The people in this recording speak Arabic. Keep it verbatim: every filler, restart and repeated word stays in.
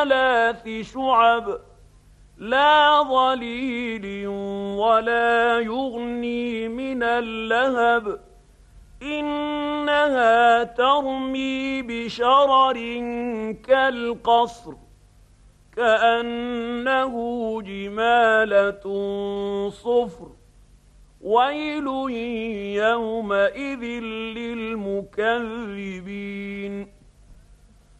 ثلاث شعب لا ظليل ولا يغني من اللهب إنها ترمي بشرر كالقصر كأنه جمالة صفر ويل يومئذ للمكذبين